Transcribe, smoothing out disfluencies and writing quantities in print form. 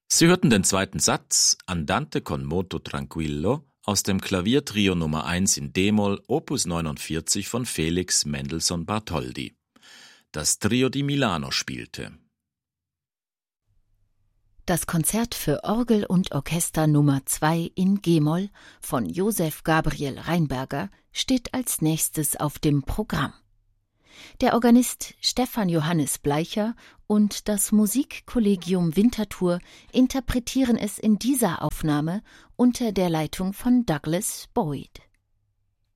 Sie hörten den zweiten Satz Andante con moto tranquillo aus dem Klaviertrio Nummer 1 in d-Moll Opus 49 von Felix Mendelssohn Bartholdy. Das Trio di Milano spielte. Das Konzert für Orgel und Orchester Nummer 2 in g-Moll von Josef Gabriel Rheinberger steht als nächstes auf dem Programm. Der Organist Stefan Johannes Bleicher und das Musikkollegium Winterthur interpretieren es in dieser Aufnahme unter der Leitung von Douglas Boyd.